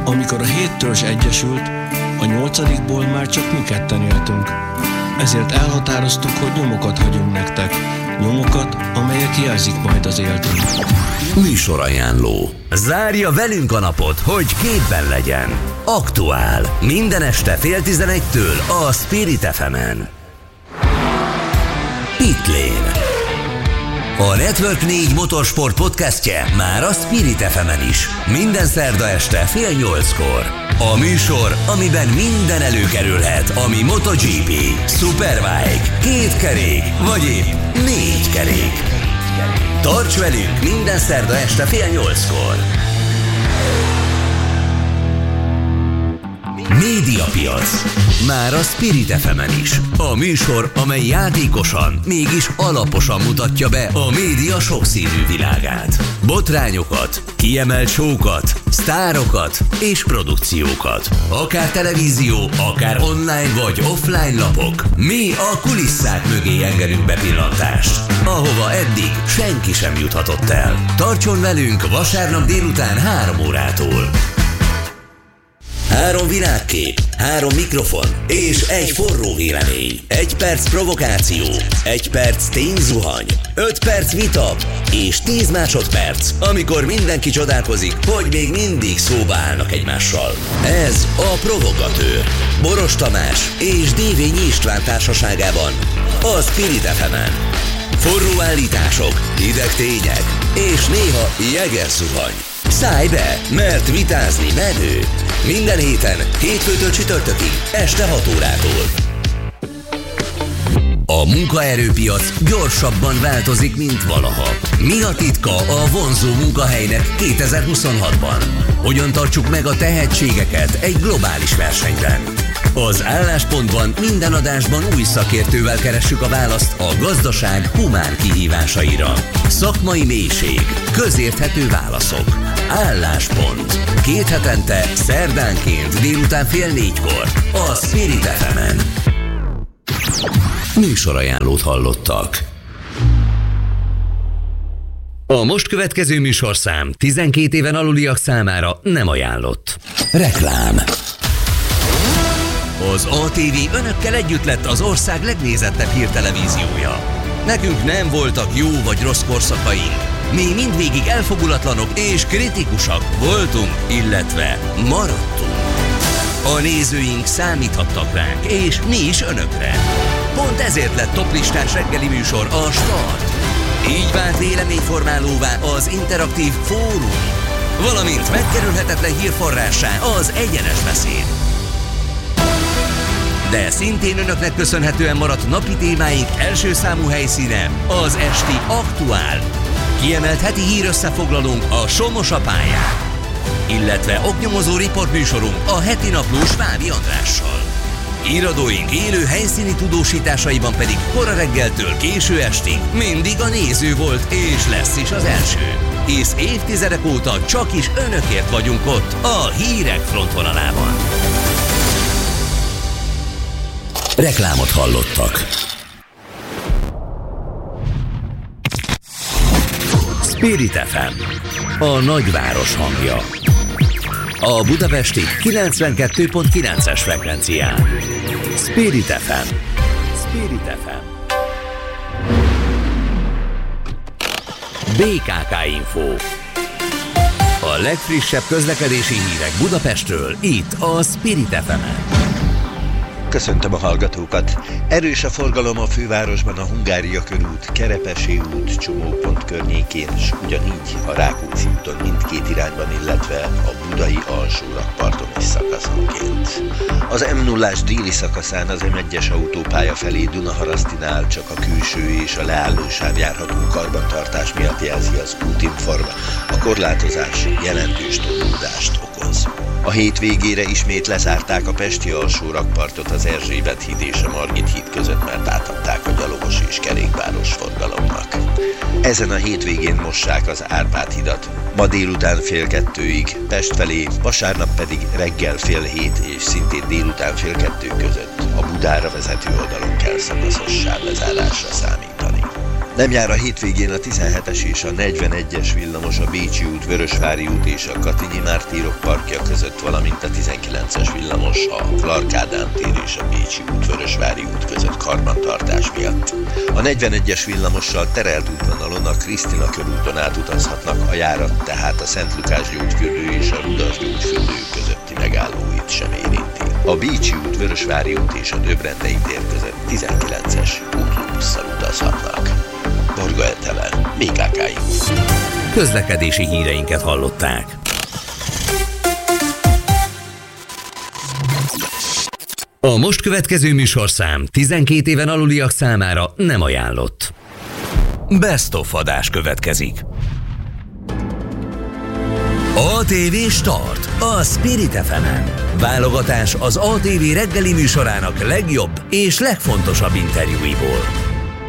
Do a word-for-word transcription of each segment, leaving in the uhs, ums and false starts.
Amikor a hét törzs egyesült, a nyolcadikból már csak mi ketten éltünk. Ezért elhatároztuk, hogy nyomokat hagyunk nektek. Nyomokat, amelyek jelzik majd az életünk. Műsorajánló. Zárja velünk a napot, hogy képben legyen. Aktuál. Minden este fél tizenegytől a Spirit ef emen. Pitlane. A Network négy motorsport podcastje már a Spirit ef emen is. Minden szerda este fél nyolckor. A műsor, amiben minden előkerülhet, ami MotoGP, Superbike, két kerék, vagy épp négy kerék. Tarts velünk minden szerda este fél nyolckor. Médiapiac. Már a Spirit ef emen is. A műsor, amely játékosan, mégis alaposan mutatja be a média sokszínű világát. Botrányokat, kiemelt show-kat, sztárokat és produkciókat. Akár televízió, akár online vagy offline lapok. Mi a kulisszák mögé engedünk bepillantást, ahova eddig senki sem juthatott el. Tartson velünk vasárnap délután három órától. Három világkép, három mikrofon és egy forró vélemény. Egy perc provokáció, egy perc tényzuhany, öt perc vita és tíz másodperc, amikor mindenki csodálkozik, hogy még mindig szóba állnak egymással. Ez a Provokatőr. Boros Tamás és Dévényi István társaságában a Spirit ef emen. Forró állítások, hideg tények és néha jeges zuhany. Szállj be, mert vitázni menő. Minden héten, hétfőtől csütörtökig, este hat órától. A munkaerőpiac gyorsabban változik, mint valaha. Mi a titka a vonzó munkahelynek kétezer-huszonhatban? Hogyan tartsuk meg a tehetségeket egy globális versenyben? Az Álláspontban minden adásban új szakértővel keressük a választ a gazdaság humán kihívásaira. Szakmai mélység, közérthető válaszok. Álláspont. Két hetente, szerdánként délután fél négykor a Spirit ef emen. Műsorajánlót hallottak. A most következő műsorszám tizenkét éven aluliak számára nem ajánlott. Reklám. Az á té vé önökkel együtt lett az ország legnézettebb hírtelevíziója. Nekünk nem voltak jó vagy rossz korszakaink. Mi mindvégig elfogulatlanok és kritikusak voltunk, illetve maradtunk. A nézőink számíthattak ránk, és mi is önökre. Pont ezért lett toplistás reggeli műsor a Start. Így vált véleményformálóvá az interaktív fórum, valamint megkerülhetetlen hírforrássá az egyenes beszéd. De szintén önöknek köszönhetően maradt napi témáink első számú helyszíne az esti Aktuál. Kiemelt heti hírösszefoglalónk a Somos a pályán, illetve oknyomozó riportműsorunk a heti naplós Vávi Andrással. Íradóink élő helyszíni tudósításaiban pedig kora reggeltől késő estig mindig a néző volt és lesz is az első. Hisz évtizedek óta csak is önökért vagyunk ott a hírek frontvonalában. Reklámot hallottak. Spirit ef em, a nagyváros hangja. A budapesti kilencvenkettő pont kilences frekvencián. Spirit ef em. Spirit ef em. bé ká ká Info. A legfrissebb közlekedési hírek Budapestről, itt a Spirit ef emen. Köszöntöm a hallgatókat! Erős a forgalom a fővárosban a Hungária körút, Kerepesi út, csomópont környékén, és ugyanígy a Rákóczi úton mindkét irányban, illetve a budai alsórakparton is szakaszonként. Az em nullás déli szakaszán az em egyes autópálya felé Dunaharasztinál csak a külső és a leállósáv járható karbantartás miatt jelzi az útinform. A korlátozás jelentős torlódást okoz. A hétvégére ismét lezárták a pesti alsórakpartot az Erzsébet híd és a Margit híd között, mert átadták a gyalogos és kerékpáros forgalomnak. Ezen a hétvégén mossák az Árpád hidat, ma délután fél kettőig Pest felé, vasárnap pedig reggel fél hét és szintén délután fél kettő között a Budára vezető oldalon kell szakaszos sávlezárásra számítani. Nem jár a hétvégén a tizenhetes és a negyvenegyes villamos a Bécsi út, Vörösvári út és a Katinyi Mártírok parkja között, valamint a tizenkilences villamos a Clark Ádám tér és a Bécsi út, Vörösvári út között karbantartás miatt. A negyvenegyes villamossal terelt útvonalon a Krisztina körúton átutazhatnak, a járat tehát a Szent Lukás gyógyfürdő és a Rudas gyógyfürdő közötti megállóit sem érinti. A Bécsi út, Vörösvári út és a Döbrendei tér között tizenkilences útbusszal utazhatnak. Varga Etele, bé ká ká Info. Közlekedési híreinket hallották. A most következő műsorszám tizenkét éven aluliak számára nem ajánlott. Best of adás következik. á té vé Start, a Spirit ef emen. Válogatás az á té vé reggeli műsorának legjobb és legfontosabb interjúiból.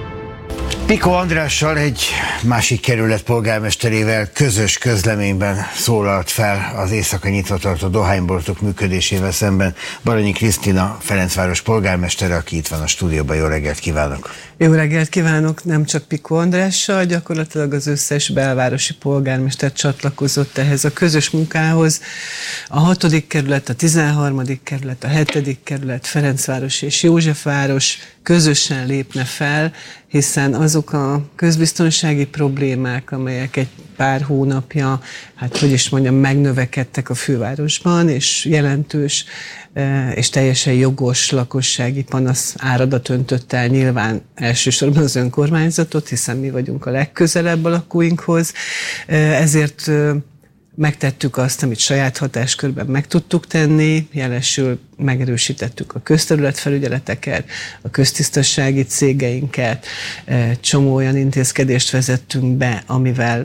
Piko Andrással, egy másik kerület polgármesterével közös közleményben szólalt fel az éjszaka nyitva tartó dohányboltok működésével szemben Baranyi Krisztina, Ferencváros polgármestere, aki itt van a stúdióban. Jó reggelt kívánok! Jó reggelt kívánok! Nem csak Piko Andrással, gyakorlatilag az összes belvárosi polgármester csatlakozott ehhez a közös munkához. A hatodik kerület, a tizenharmadik kerület, a hetedik kerület, Ferencváros és Józsefváros közösen lépne fel, hiszen azok a közbiztonsági problémák, amelyek egy pár hónapja, hát hogy is mondjam, megnövekedtek a fővárosban, és jelentős és teljesen jogos lakossági panasz áradat öntött el nyilván elsősorban az önkormányzatot, hiszen mi vagyunk a legközelebb a lakóinkhoz, ezért megtettük azt, amit saját hatáskörben meg tudtuk tenni, jelesül megerősítettük a közterületfelügyeleteket, a köztisztasági cégeinket, csomó olyan intézkedést vezettünk be, amivel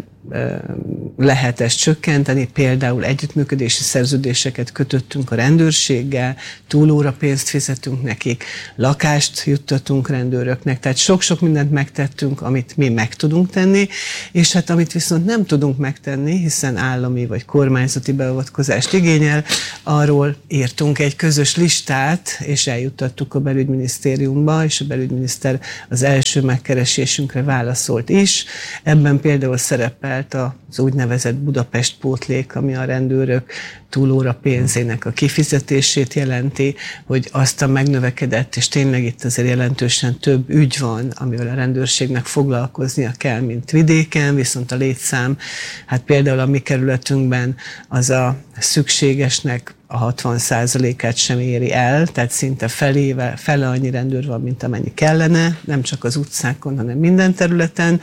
lehet ezt csökkenteni, például együttműködési szerződéseket kötöttünk a rendőrséggel, túlóra pénzt fizetünk nekik, lakást juttatunk rendőröknek, tehát sok-sok mindent megtettünk, amit mi meg tudunk tenni, és hát amit viszont nem tudunk megtenni, hiszen állami vagy kormányzati beavatkozást igényel, arról írtunk egy közös listát, és eljuttattuk a belügyminisztériumba, és a belügyminiszter az első megkeresésünkre válaszolt is. Ebben például szerepel az úgynevezett Budapest pótlék, ami a rendőrök túlóra pénzének a kifizetését jelenti, hogy azt a megnövekedett, és tényleg itt azért jelentősen több ügy van, amivel a rendőrségnek foglalkoznia kell, mint vidéken, viszont a létszám, hát például a mi kerületünkben az a szükségesnek a hatvan százalékát sem éri el, tehát szinte felével, fele annyi rendőr van, mint amennyi kellene, nem csak az utcákon, hanem minden területen.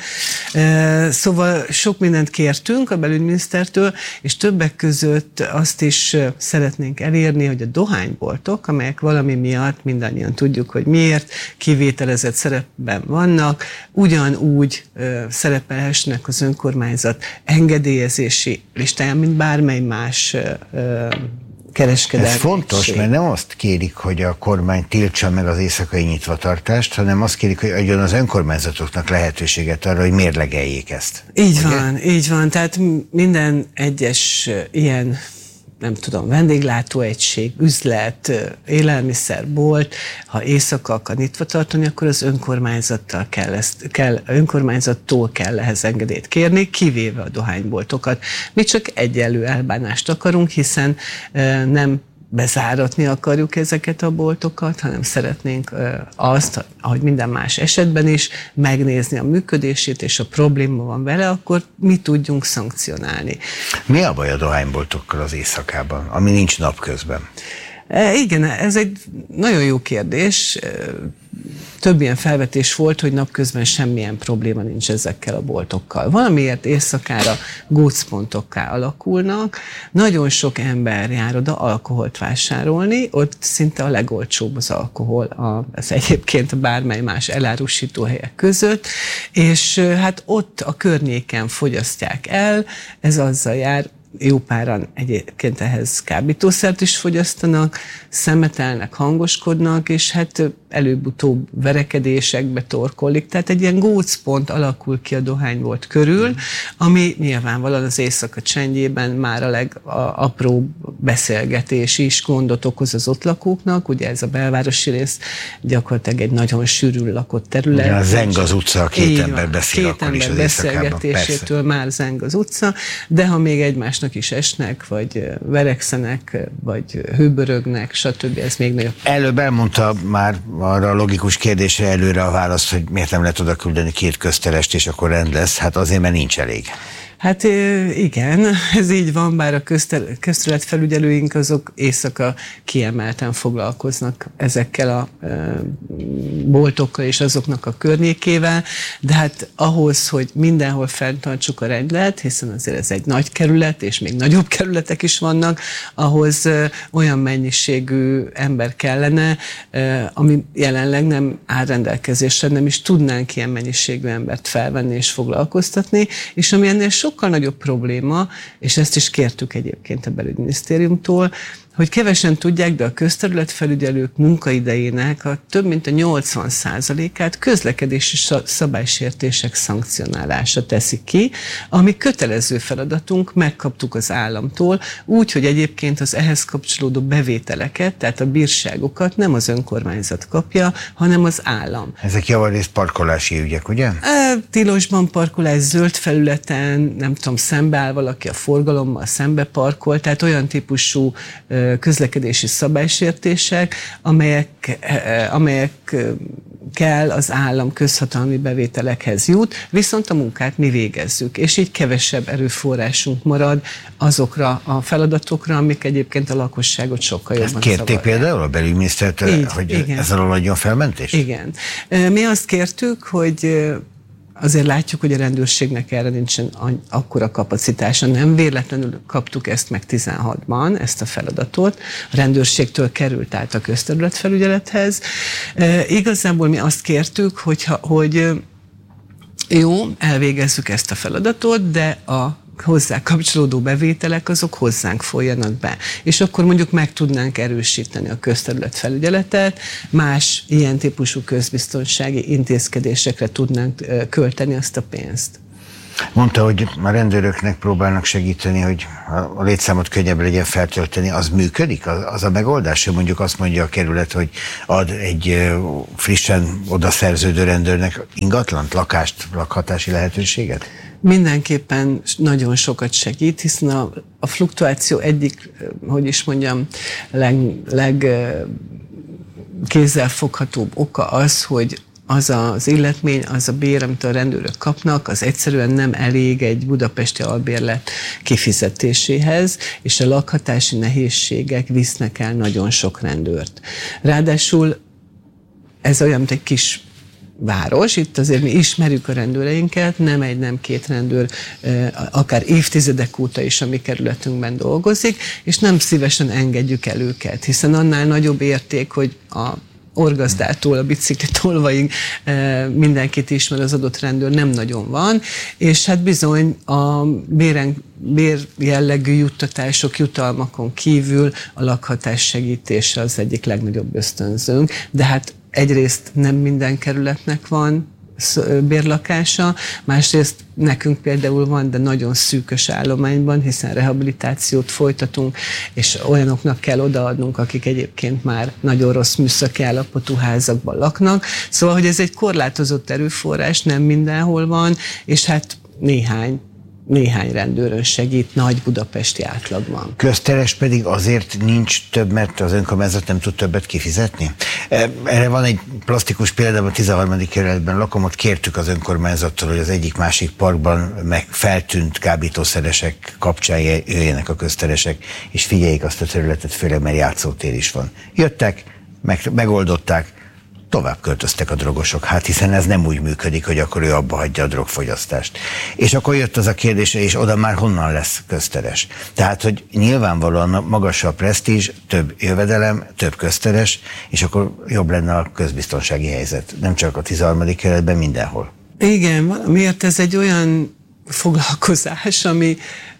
Szóval sok mindent kértünk a belügyminisztertől, és többek között azt is szeretnénk elérni, hogy a dohányboltok, amelyek valami miatt, mindannyian tudjuk, hogy miért, kivételezett szerepben vannak, ugyanúgy szerepelhessenek az önkormányzat engedélyezési listáján, mint bármely más kereskedelmi. Ez fontos, egység. Mert nem azt kérik, hogy a kormány tiltsa meg az éjszakai nyitvatartást, hanem azt kérik, hogy adjon az önkormányzatoknak lehetőséget arra, hogy mérlegeljék ezt. Így ugye? van, így van. Tehát minden egyes ilyen, nem tudom, vendéglátóegység, üzlet, élelmiszerbolt, ha éjszaka akar nyitva tartani, akkor az önkormányzattal kell ezt, kell, önkormányzattól kell ehhez engedélyt kérni, kivéve a dohányboltokat. Mi csak egyenlő elbánást akarunk, hiszen nem bezáratni akarjuk ezeket a boltokat, hanem szeretnénk azt, ahogy minden más esetben is, megnézni a működését, és ha probléma van vele, akkor mi tudjunk szankcionálni. Mi a baj a dohányboltokkal az éjszakában, ami nincs napközben? E, igen, ez egy nagyon jó kérdés. Több ilyen felvetés volt, hogy napközben semmilyen probléma nincs ezekkel a boltokkal. Valamiért éjszakára gócpontokká alakulnak, nagyon sok ember jár oda alkoholt vásárolni, ott szinte a legolcsóbb az alkohol, az egyébként bármely más elárusító helyek között, és hát ott a környéken fogyasztják el, ez azzal jár, jó páran egyébként ehhez kábítószert is fogyasztanak, szemetelnek, hangoskodnak, és hát előbb-utóbb verekedésekbe torkollik, tehát egy ilyen gócpont alakul ki a dohánybolt körül, ami nyilvánvalóan az éjszaka csendjében már a legapróbb beszélgetés is gondot okoz az ott lakóknak, ugye ez a belvárosi rész gyakorlatilag egy nagyon sűrűn lakott terület. Ja, zeng az utca, két így ember van, beszél két akkor is ember az beszélgetésétől már zeng az utca, de ha még egymásnak is esnek, vagy verekszenek, vagy hőbörögnek, stb. Ez még nagyobb. Előbb elmondta már arra a logikus kérdésre előre a választ, hogy miért nem lehet oda küldeni két közterest, és akkor rend lesz. Hát azért, mert nincs elég. Hát igen, ez így van, bár a közterületfelügyelőink azok éjszaka kiemelten foglalkoznak ezekkel a boltokkal és azoknak a környékével, de hát ahhoz, hogy mindenhol fenntartsuk a rendet, hiszen azért ez egy nagy kerület, és még nagyobb kerületek is vannak, ahhoz olyan mennyiségű ember kellene, ami jelenleg nem áll rendelkezésre, nem is tudnánk ilyen mennyiségű embert felvenni és foglalkoztatni, és ami ennél sok sokkal nagyobb probléma, és ezt is kértük egyébként a belügyminisztériumtól, hogy kevesen tudják, de a közterületfelügyelők munkaidejének a több mint a nyolcvan százalékát közlekedési szabálysértések szankcionálása teszi ki, ami kötelező feladatunk, megkaptuk az államtól, úgy, hogy egyébként az ehhez kapcsolódó bevételeket, tehát a bírságokat nem az önkormányzat kapja, hanem az állam. Ezek javarészt parkolási ügyek, ugye? E, tilosban parkolás, zöld felületen, nem tudom, szembeáll valaki a forgalommal, szembe parkol, tehát olyan típusú közlekedési szabálysértések, amelyek, amelyekkel az állam közhatalmi bevételekhez jut, viszont a munkát mi végezzük, és így kevesebb erőforrásunk marad azokra a feladatokra, amik egyébként a lakosságot sokkal jobban zavarják. Kérték például a belügyminisztertől, hogy igen. Ez alól adjon felmentést? Igen. Mi azt kértük, hogy azért látjuk, hogy a rendőrségnek erre nincsen akkora kapacitása. Nem véletlenül kaptuk ezt meg tizenhatban, ezt a feladatot. A rendőrségtől került át a közterületfelügyelethez. E, igazából mi azt kértük, hogyha, hogy jó, elvégezzük ezt a feladatot, de a hozzá kapcsolódó bevételek, azok hozzánk folyjanak be. És akkor mondjuk meg tudnánk erősíteni a közterületfelügyeletet, más ilyen típusú közbiztonsági intézkedésekre tudnánk költeni azt a pénzt. Mondta, hogy a rendőröknek próbálnak segíteni, hogy a létszámot könnyebb legyen feltölteni. Az működik? Az, az a megoldás? Mondjuk azt mondja a kerület, hogy ad egy frissen odaszerződő rendőrnek ingatlant, lakást, lakhatási lehetőséget? Mindenképpen nagyon sokat segít, hiszen a, a fluktuáció egyik, hogy is mondjam, leg, leg kézzelfoghatóbb oka az, hogy az az illetmény, az a bér, amit a rendőrök kapnak, az egyszerűen nem elég egy budapesti albérlet kifizetéséhez, és a lakhatási nehézségek visznek el nagyon sok rendőrt. Ráadásul ez olyan, mint egy kis város, itt azért mi ismerjük a rendőreinket, nem egy, nem két rendőr, akár évtizedek óta is a mi kerületünkben dolgozik, és nem szívesen engedjük el őket, hiszen annál nagyobb érték, hogy a orgazdától a biciklitolvaig mindenkit ismer az adott rendőr, nem nagyon van, és hát bizony a béren, bér jellegű juttatások, jutalmakon kívül a lakhatás segítése az egyik legnagyobb ösztönzőnk, de hát egyrészt nem minden kerületnek van bérlakása, másrészt nekünk például van, de nagyon szűkös állományban, hiszen rehabilitációt folytatunk, és olyanoknak kell odaadnunk, akik egyébként már nagyon rossz műszaki állapotú házakban laknak. Szóval, hogy ez egy korlátozott erőforrás, nem mindenhol van, és hát néhány néhány rendőrön segít nagy budapesti átlagban. Közteres pedig azért nincs több, mert az önkormányzat nem tud többet kifizetni? Erre van egy plastikus példa, a tizenharmadik kerületben lakom, ott kértük az önkormányzattól, hogy az egyik másik parkban meg feltűnt kábítószeresek kapcsán jöjjenek a közteresek, és figyeljék azt a területet, főleg mert játszótér is van. Jöttek, meg, megoldották, tovább költöztek a drogosok, hát hiszen ez nem úgy működik, hogy akkor ő abba hagyja a drogfogyasztást. És akkor jött az a kérdés, és oda már honnan lesz közteres. Tehát, hogy nyilvánvalóan magasabb presztízs, több jövedelem, több közteres, és akkor jobb lenne a közbiztonsági helyzet. Nem csak a tizenharmadik kerületben, mindenhol. Igen, miért ez egy olyan foglalkozás, ami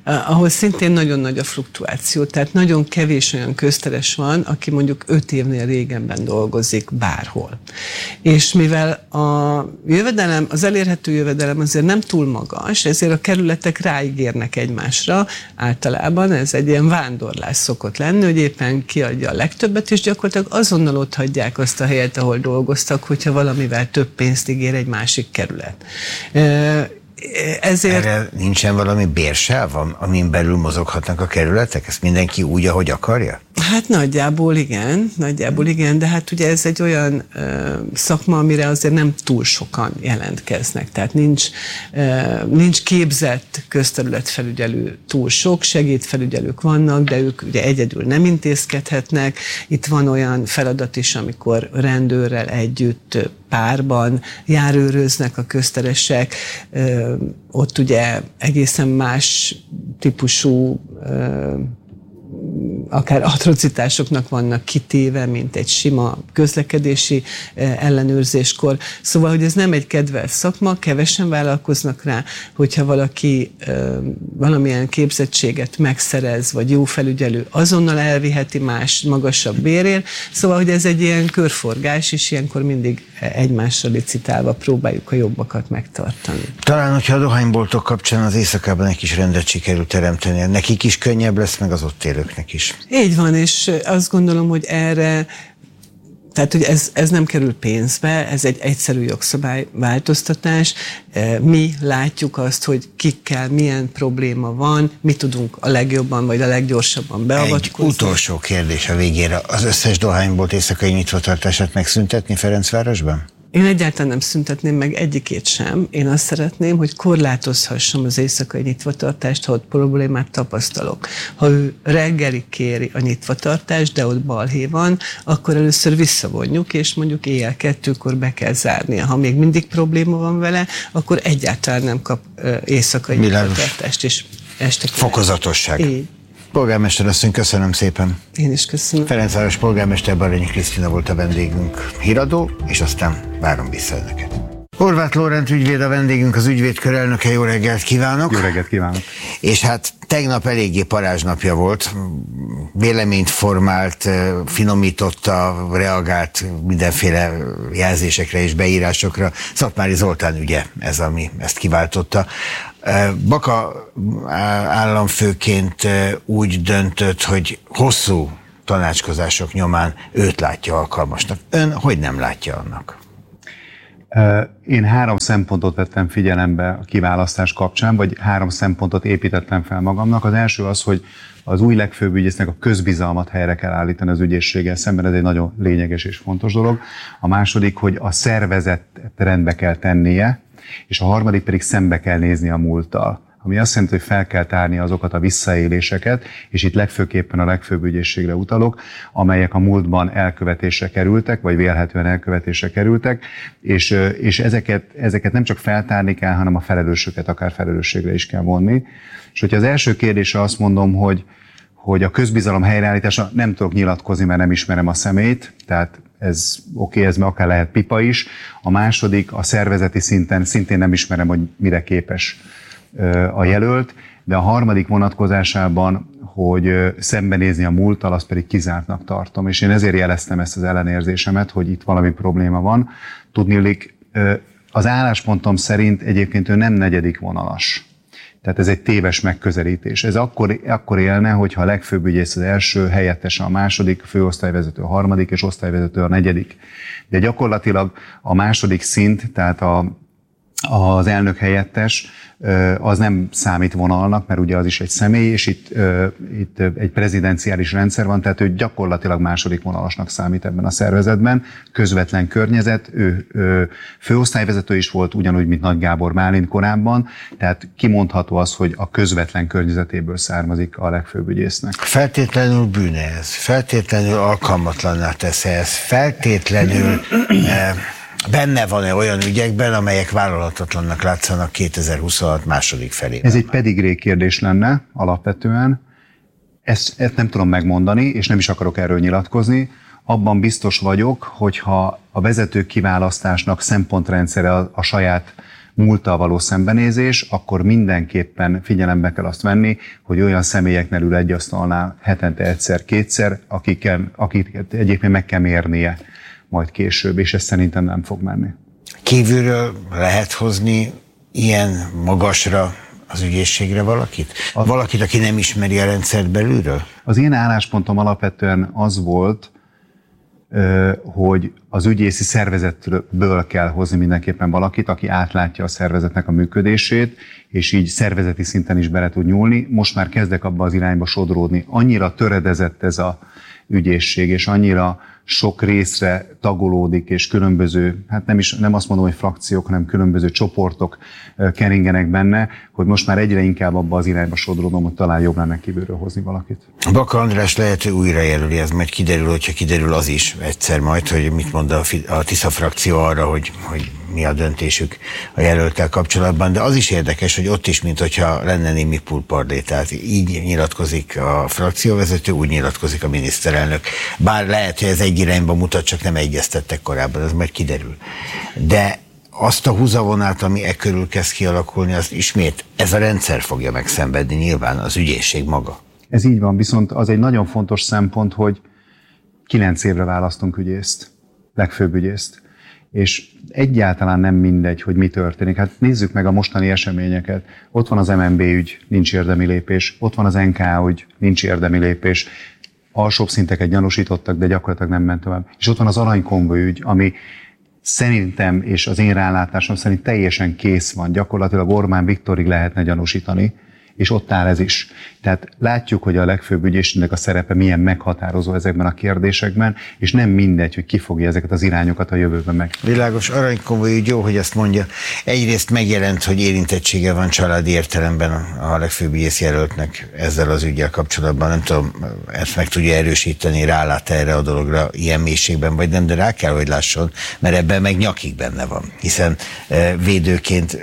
ahol szintén nagyon nagy a fluktuáció, tehát nagyon kevés olyan közteres van, aki mondjuk öt évnél régenben dolgozik bárhol. És mivel a jövedelem, az elérhető jövedelem azért nem túl magas, ezért a kerületek ráígérnek egymásra. Általában ez egy ilyen vándorlás szokott lenni, hogy éppen kiadja a legtöbbet, és gyakorlatilag azonnal ott hagyják azt a helyet, ahol dolgoztak, hogyha valamivel több pénzt ígér egy másik kerület. Ezért... Erre nincsen valami bérsáv, amin belül mozoghatnak a kerületek? Ezt mindenki úgy, ahogy akarja? Hát nagyjából igen, nagyjából igen, de hát ugye ez egy olyan ö, szakma, amire azért nem túl sokan jelentkeznek. Tehát nincs, ö, nincs képzett közterületfelügyelő túl sok, segédfelügyelők vannak, de ők ugye egyedül nem intézkedhetnek. Itt van olyan feladat is, amikor rendőrrel együtt párban járőröznek a közteresek, ö, ott ugye egészen más típusú ö, akár atrocitásoknak vannak kitéve, mint egy sima közlekedési ellenőrzéskor. Szóval, hogy ez nem egy kedvelt szakma, kevesen vállalkoznak rá, hogyha valaki valamilyen képzettséget megszerez, vagy jó felügyelő, azonnal elviheti más, magasabb bérért. Szóval, hogy ez egy ilyen körforgás, és ilyenkor mindig egymásra licitálva próbáljuk a jobbakat megtartani. Talán, hogyha a dohányboltok kapcsán az éjszakában egy kis rendet sikerült teremteni, nekik is könnyebb lesz, meg az ott élőknek is. Így van, és azt gondolom, hogy erre, tehát hogy ez, ez nem kerül pénzbe, ez egy egyszerű jogszabályváltoztatás. Mi látjuk azt, hogy kikkel milyen probléma van, mi tudunk a legjobban vagy a leggyorsabban beavatkozni. Egy utolsó kérdés a végére. Az összes dohánybolt éjszakai nyitvatartását megszüntetni Ferencvárosban? Én egyáltalán nem szüntetném meg egyikét sem. Én azt szeretném, hogy korlátozhassam az éjszakai nyitvatartást, ha ott problémát tapasztalok. Ha ő reggelig kéri a nyitvatartást, de ott balhé van, akkor először visszavonjuk, és mondjuk éjjel kettőkor be kell zárnia. Ha még mindig probléma van vele, akkor egyáltalán nem kap éjszakai nyitvatartást. És este fokozatosság. Így. Polgármester asszony, köszönöm szépen. Én is köszönöm. Ferencváros polgármester Baranyi Krisztina volt a vendégünk, híradó, és aztán várom vissza önöket. Horváth Lórend ügyvéd a vendégünk, az ügyvédkör elnöke, jó reggelt kívánok! Jó reggelt kívánok! És hát tegnap eléggé parázsnapja volt, véleményt formált, finomította, reagált mindenféle jelzésekre és beírásokra. Szatmári Zoltán ügye ez, ami ezt kiváltotta. Baka államfőként úgy döntött, hogy hosszú tanácskozások nyomán őt látja alkalmasnak. Ön hogy nem látja annak? Én három szempontot vettem figyelembe a kiválasztás kapcsán, vagy három szempontot építettem fel magamnak. Az első az, hogy az új legfőbb ügyésznek a közbizalmat helyre kell állítani az ügyészséggel szemben, ez egy nagyon lényeges és fontos dolog. A második, hogy a szervezetet rendbe kell tennie, és a harmadik pedig szembe kell nézni a múlttal. Ami azt jelenti, hogy fel kell tárni azokat a visszaéléseket, és itt legfőképpen a legfőbb ügyészségre utalok, amelyek a múltban elkövetésre kerültek, vagy vélhetően elkövetésre kerültek, és, és ezeket, ezeket nem csak feltárni kell, hanem a felelősöket akár felelősségre is kell vonni. És hogyha az első kérdésre azt mondom, hogy, hogy a közbizalom helyreállítása, nem tudok nyilatkozni, mert nem ismerem a személyt, tehát ez oké, okay, ez akár lehet pipa is. A második, a szervezeti szinten szintén nem ismerem, hogy mire képes a jelölt, de a harmadik vonatkozásában, hogy szembenézni a múlttal, azt pedig kizártnak tartom. És én ezért jeleztem ezt az ellenérzésemet, hogy itt valami probléma van. Tudniillik, az álláspontom szerint egyébként ő nem negyedik vonalas. Tehát ez egy téves megközelítés. Ez akkor, akkor élne, hogyha a legfőbb ügyész az első, helyettese a második, főosztályvezető a harmadik, és osztályvezető a negyedik. De gyakorlatilag a második szint, tehát a, az elnök helyettes, az nem számít vonalnak, mert ugye az is egy személy, és itt, itt egy prezidenciális rendszer van, tehát ő gyakorlatilag második vonalasnak számít ebben a szervezetben. Közvetlen környezet, ő, ő főosztályvezető is volt, ugyanúgy, mint Nagy Gábor Bálint korábban, tehát kimondható az, hogy a közvetlen környezetéből származik a legfőbb ügyésznek. Feltétlenül bűne ez, feltétlenül alkalmatlanná tesz ez, feltétlenül... eh, benne van-e olyan ügyekben, amelyek vállalhatatlannak látszanak kétezer-huszonhat második felében? Ez egy pedigré kérdés lenne alapvetően. Ezt, ezt nem tudom megmondani, és nem is akarok erről nyilatkozni. Abban biztos vagyok, hogyha a vezetők kiválasztásnak szempontrendszere a, a saját múlttal való szembenézés, akkor mindenképpen figyelembe kell azt venni, hogy olyan személyeknél ül egy asztalnál hetente egyszer-kétszer, akiken, akiket egyébként meg kell mérnie majd később, és ez szerintem nem fog menni. Kívülről lehet hozni ilyen magasra az ügyészségre valakit? A... Valakit, aki nem ismeri a rendszert belülről? Az én álláspontom alapvetően az volt, hogy az ügyészi szervezetből kell hozni mindenképpen valakit, aki átlátja a szervezetnek a működését, és így szervezeti szinten is bele tud nyúlni. Most már kezdek abba az irányba sodródni. Annyira töredezett ez a ügyészség, és annyira sok részre tagolódik, és különböző, hát nem is nem azt mondom, hogy frakciók, hanem különböző csoportok keringenek benne, hogy most már egyre inkább abba az irányba sodródom, hogy talán jobb lenne kívülről hozni valakit. Baka András lehet, hogy újra jelöli, ez majd kiderül, hogyha kiderül az is egyszer majd, hogy mit mond a, a Tisza frakció arra, hogy, hogy mi a döntésük a jelölttel kapcsolatban, de az is érdekes, hogy ott is, mint hogyha lenne némi pulpardé, tehát így nyilatkozik a frakcióvezető, úgy nyilatkozik a miniszterelnök. Bár lehet, hogy ez egy irányba mutat, csak nem egyeztettek korábban, ez majd kiderül. De azt a húzavonát, ami e körül kezd kialakulni, az ismét ez a rendszer fogja megszenvedni, nyilván az ügyészség maga. Ez így van, viszont az egy nagyon fontos szempont, hogy kilenc évre választunk ügyészt, legfőbb ügyészt, és egyáltalán nem mindegy, hogy mi történik. Hát nézzük meg a mostani eseményeket. Ott van az em en bé ügy, nincs érdemi lépés, ott van az en ká ügy, nincs érdemi lépés, alsóbb szinteket gyanúsítottak, de gyakorlatilag nem ment tovább. És ott van az aranykonvoj ügy, ami szerintem, és az én rálátásom szerint teljesen kész van. Gyakorlatilag Orbán Viktorig lehetne gyanúsítani, és ott áll ez is. Tehát látjuk, hogy a legfőbb ügyészségnek a szerepe milyen meghatározó ezekben a kérdésekben, és nem mindegy, hogy ki fogja ezeket az irányokat a jövőben meg. Világos, aranykonvoj ügy, jó, hogy ezt mondja. Egyrészt megjelent, hogy érintettsége van családi értelemben a legfőbb ügyész jelöltnek ezzel az üggyel kapcsolatban. Nem tudom, ezt meg tudja erősíteni, rálát erre a dologra ilyen mélységben, vagy nem, de rá kell, hogy lásson, mert ebben meg nyakig benne van, hiszen védőként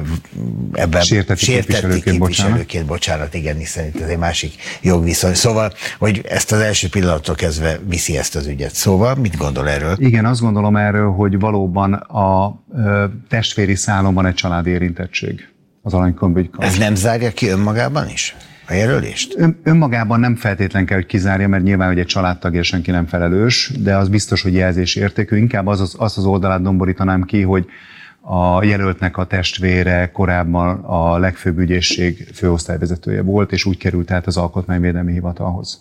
ebben sérteti képviselőként, képviselőként, bocsánat, igen, hiszen ez egy másik jogviszony. Szóval, hogy ezt az első pillanattól kezdve viszi ezt az ügyet. Szóval, mit gondol erről? Igen, azt gondolom erről, hogy valóban a ö, testvéri szálon van egy családi érintettség az aranykonvoj. Ez nem zárja ki önmagában is a jelölést? Ön, önmagában nem feltétlen kell, hogy kizárja, mert nyilván, hogy egy családtagért senki nem felelős, de az biztos, hogy jelzés értékű. Inkább az, az, azt az oldalát domborítanám ki, hogy a jelöltnek a testvére korábban a legfőbb ügyészség főosztályvezetője volt, és úgy került át az Alkotmányvédelmi Hivatalhoz.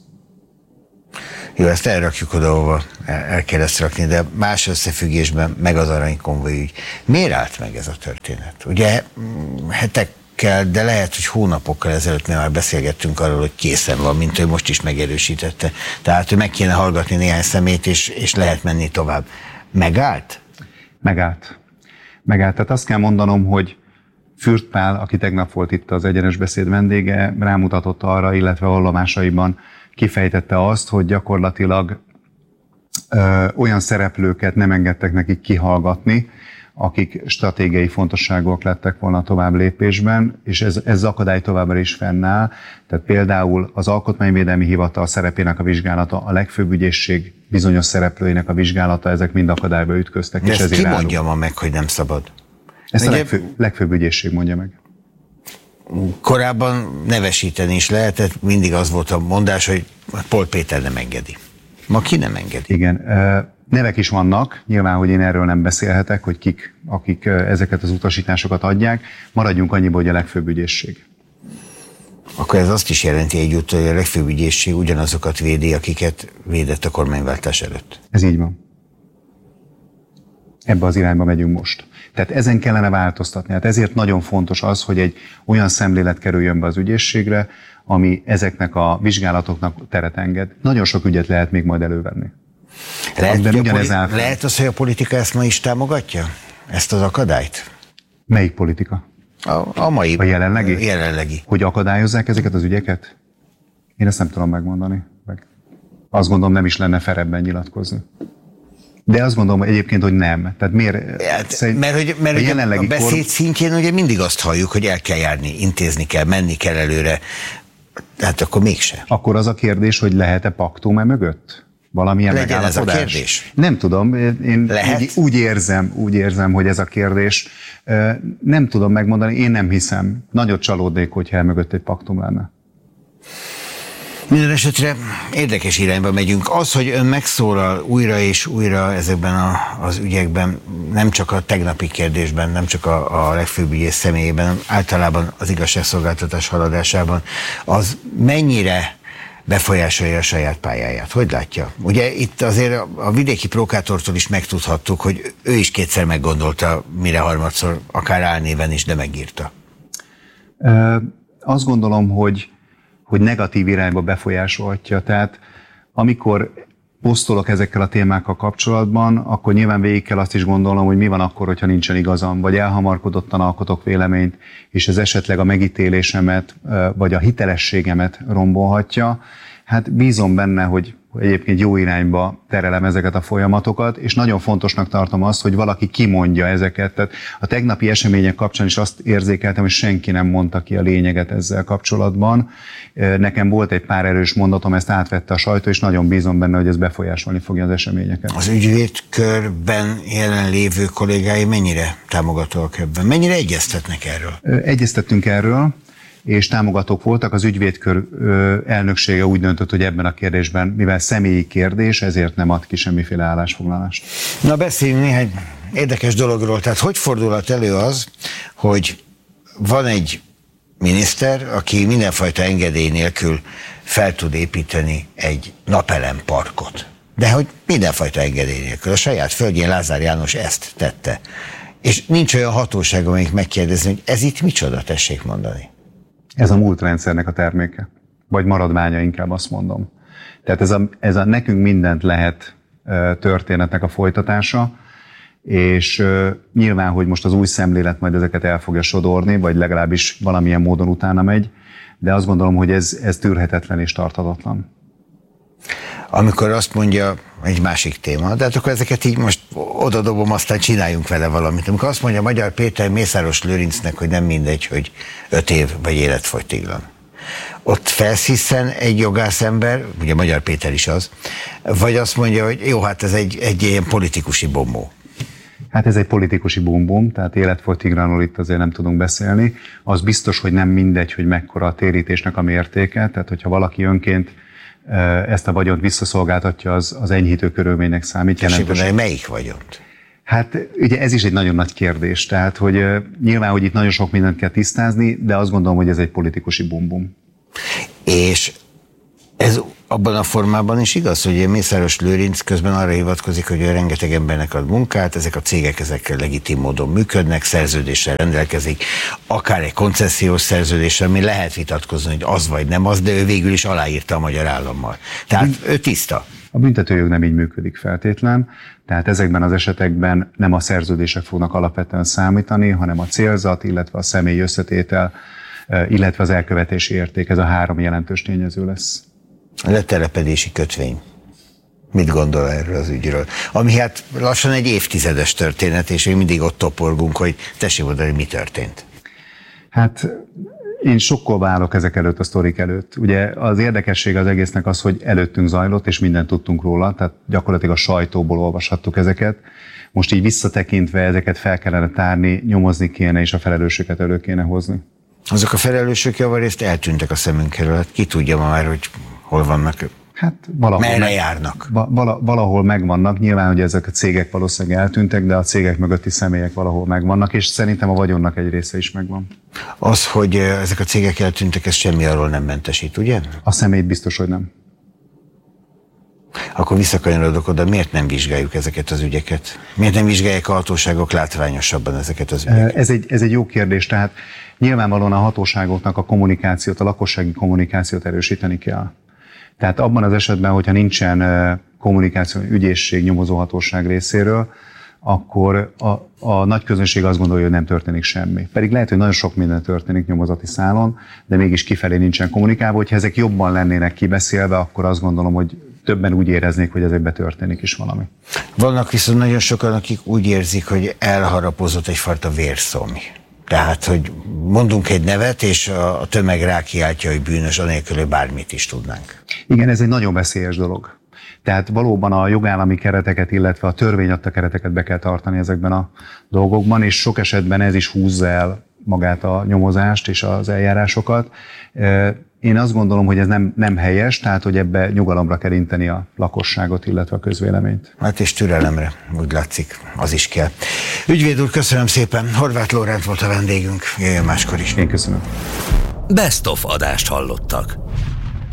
Jó, ezt elrakjuk oda, ahova el kell ezt rakni, de más összefüggésben meg az aranykonvoj ügy. Miért állt meg ez a történet? Ugye hetekkel, de lehet, hogy hónapokkal ezelőtt mi már beszélgettünk arról, hogy készen van, mint ő most is megerősítette. Tehát, hogy meg kéne hallgatni néhány szemét, és, és lehet menni tovább. Megállt? Megállt. Megállt. Tehát azt kell mondanom, hogy Fürth Pál, aki tegnap volt itt az Egyenes Beszéd vendége, rámutatott arra, illetve vallomásaiban kifejtette azt, hogy gyakorlatilag ö, olyan szereplőket nem engedtek nekik kihallgatni, akik stratégiai fontosságúak lettek volna a tovább lépésben, és ez, ez akadály továbbra is fennáll. Tehát például az Alkotmányvédelmi Hivatal szerepének a vizsgálata, a legfőbb ügyészség bizonyos szereplőinek a vizsgálata, ezek mind akadályba ütköztek. De és ezt ezért ki mondja ma meg, hogy nem szabad? Ezt Ugye, a legfő, legfőbb ügyészség mondja meg. Korábban nevesíteni is lehetett, mindig az volt a mondás, hogy Pól Péter nem engedi. Ma ki nem engedi? Igen, nevek is vannak, nyilván, hogy én erről nem beszélhetek, hogy kik, akik ezeket az utasításokat adják. Maradjunk annyiból, hogy a legfőbb ügyészség. Akkor ez azt is jelenti egyúttal, hogy a legfőbb ügyészség ugyanazokat védi, akiket védett a kormányváltás előtt. Ez így van. Ebbe az irányba megyünk most. Tehát ezen kellene változtatni. Hát ezért nagyon fontos az, hogy egy olyan szemlélet kerüljön be az ügyészségre, ami ezeknek a vizsgálatoknak teret enged. Nagyon sok ügyet lehet még majd elővenni. Lehet, politi- lehet az, hogy a politika ezt ma is támogatja? Ezt az akadályt? Melyik politika? A, a mai. A jelenlegi? Jelenlegi. Hogy akadályozzák ezeket az ügyeket? Én ezt nem tudom megmondani. Meg azt gondolom, nem is lenne fair ebben nyilatkozni. De azt gondolom egyébként, hogy nem. Tehát miért? Hát, mert hogy, mert a, ugye a beszéd kor... szintjén ugye mindig azt halljuk, hogy el kell járni, intézni kell, menni kell előre. Hát akkor mégse. Akkor az a kérdés, hogy lehet-e paktum e mögött? valamilyen legyen megállapodás. Ez a kérdés? Nem tudom, én úgy, úgy érzem, úgy érzem, hogy ez a kérdés. Nem tudom megmondani, én nem hiszem. Nagyot csalódnék, hogyha elmögött egy paktum lenne. Minden esetre érdekes irányba megyünk. Az, hogy ön megszólal újra és újra ezekben a, az ügyekben, nem csak a tegnapi kérdésben, nem csak a, a legfőbb ügyész személyében, általában az igazságszolgáltatás haladásában, az mennyire befolyásolja a saját pályáját? Hogy látja? Ugye itt azért a vidéki prókátortól is megtudhattuk, hogy ő is kétszer meggondolta, mire harmadszor, akár álnéven is, de megírta. Ö, azt gondolom, hogy hogy negatív irányba befolyásolhatja. Tehát amikor posztolok ezekkel a témákkal kapcsolatban, akkor nyilván végig kell azt is gondolnom, hogy mi van akkor, hogyha nincsen igazam, vagy elhamarkodottan alkotok véleményt, és ez esetleg a megítélésemet, vagy a hitelességemet rombolhatja. Hát bízom benne, hogy egyébként jó irányba terelem ezeket a folyamatokat, és nagyon fontosnak tartom azt, hogy valaki kimondja ezeket. Tehát a tegnapi események kapcsán is azt érzékeltem, hogy senki nem mondta ki a lényeget ezzel kapcsolatban. Nekem volt egy pár erős mondatom, ezt átvette a sajtó, és nagyon bízom benne, hogy ez befolyásolni fogja az eseményeket. Az ügyvédkörben jelenlévő kollégái mennyire támogatóak ebben? Mennyire egyeztetnek erről? Egyeztettünk erről, és támogatók voltak. Az ügyvédkör elnöksége úgy döntött, hogy ebben a kérdésben, mivel személyi kérdés, ezért nem ad ki semmiféle állásfoglalást. Na, beszéljünk néhány érdekes dologról. Tehát hogy fordulhat elő az, hogy van egy miniszter, aki mindenfajta engedély nélkül fel tud építeni egy napelemparkot. De hogy mindenfajta engedély nélkül. A saját földjén Lázár János ezt tette. És nincs olyan hatóság, amelyik megkérdezni, hogy ez itt micsoda, tessék mondani. Ez a múlt rendszernek a terméke, vagy maradványa, inkább azt mondom. Tehát ez a, ez a nekünk mindent lehet történetnek a folytatása, és uh, nyilván, hogy most az új szemlélet majd ezeket el fogja sodorni, vagy legalábbis valamilyen módon utána megy, de azt gondolom, hogy ez, ez tűrhetetlen és tarthatatlan. Amikor azt mondja, egy másik téma, de hát akkor ezeket így most odadobom, aztán csináljunk vele valamit. Amikor azt mondja Magyar Péter Mészáros Lőrincnek, hogy nem mindegy, hogy öt év vagy életfogytiglan. Ott felsziszen egy jogászember, ugye Magyar Péter is az, vagy azt mondja, hogy jó, hát ez egy, egy ilyen politikusi bombó. Hát ez egy politikusi bumbum, tehát életfogytiglanul itt azért nem tudunk beszélni. Az biztos, hogy nem mindegy, hogy mekkora a térítésnek a mértéke, tehát hogyha valaki önként ezt a vagyont visszaszolgáltatja, az, az enyhítő körülménynek számít. Jelentős. Melyik vagyont? Hát ugye ez is egy nagyon nagy kérdés, tehát hogy uh, nyilván, hogy itt nagyon sok mindent kell tisztázni, de azt gondolom, hogy ez egy politikusi bumbum. És ez abban a formában is igaz, hogy Mészáros Lőrinc közben arra hivatkozik, hogy rengeteg embernek ad munkát, ezek a cégek ezekkel legitim módon működnek, szerződéssel rendelkezik, akár egy koncesziós szerződéssel, ami lehet vitatkozni, hogy az vagy nem az, de ő végül is aláírta a magyar állammal. Tehát ő tiszta. A büntetőjog nem így működik feltétlen, tehát ezekben az esetekben nem a szerződések fognak alapvetően számítani, hanem a célzat, illetve a személyi összetétel, illetve az elkövetési érték, ez a három jelentős tényező lesz. A letelepedési kötvény. Mit gondol erről az ügyről? Ami hát lassan egy évtizedes történet, és még mindig ott toporgunk, hogy tessék mondani, mi történt. Hát én sokkal válok ezek előtt, a sztorik előtt. Ugye az érdekesség az egésznek az, hogy előttünk zajlott, és mindent tudtunk róla, tehát gyakorlatilag a sajtóból olvashattuk ezeket. Most így visszatekintve ezeket fel kellene tárni, nyomozni kéne, és a felelősöket elő kéne hozni. Azok a felelősök javarészt eltűntek a szemünk elől. Hát ki tudja ma már, hogy hol vannak? Hát valahol merre meg, járnak? Vala, valahol megvannak. Nyilván, hogy ezek a cégek valószínűleg eltűntek, de a cégek mögötti személyek valahol megvannak, és szerintem a vagyonnak egy része is megvan. Az, hogy ezek a cégek eltűntek, ez semmi arról nem mentesít, ugye? A személyt biztos, hogy nem. Akkor visszakanyarodok oda, miért nem vizsgáljuk ezeket az ügyeket? Miért nem vizsgálják a hatóságok látványosabban ezeket az ügyeket? Ez egy, ez egy jó kérdés, tehát nyilvánvalóan a hatóságoknak a kommunikációt, a lakossági kommunikációt erősíteni kell. Tehát abban az esetben, hogyha nincsen kommunikáció, ügyészség, nyomozóhatóság részéről, akkor a, a nagy közönség azt gondolja, hogy nem történik semmi. Pedig lehet, hogy nagyon sok minden történik nyomozati szálon, de mégis kifelé nincsen kommunikálva. Hogyha ezek jobban lennének kibeszélve, akkor azt gondolom, hogy többen úgy éreznék, hogy ezekbe történik is valami. Vannak viszont nagyon sokan, akik úgy érzik, hogy elharapozott egyfajta vérszomj. Tehát, hogy mondunk egy nevet, és a tömeg rákiáltja, hogy bűnös, anélkül, hogy bármit is tudnánk. Igen, ez egy nagyon veszélyes dolog. Tehát valóban a jogállami kereteket, illetve a törvény adta kereteket be kell tartani ezekben a dolgokban, és sok esetben ez is húzza el magát a nyomozást és az eljárásokat. Én azt gondolom, hogy ez nem, nem helyes, tehát hogy ebbe nyugalomra kell inteni a lakosságot, illetve a közvéleményt. Hát és türelemre, úgy látszik, az is kell. Ügyvéd úr, köszönöm szépen. Horváth Lórend volt a vendégünk. Jöjjön máskor is. Én köszönöm. Best of adást hallottak.